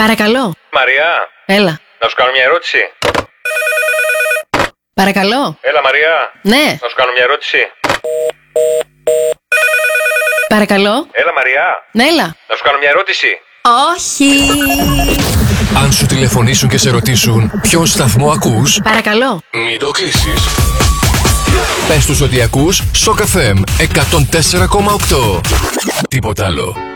Παρακαλώ. Μαριά. Έλα. Να σου κάνω μια ερώτηση. Παρακαλώ. Έλα, Μαριά. Ναι. Να σου κάνω μια ερώτηση. Παρακαλώ. Έλα, Μαριά. Ναι, έλα. Να σου κάνω μια ερώτηση. Όχι. Αν σου τηλεφωνήσουν και σε ρωτήσουν ποιον σταθμό ακούς, Παρακαλώ. μην το κλείσεις. Πες τους ότι ακούς Shock FM 104,8. Τίποτα άλλο.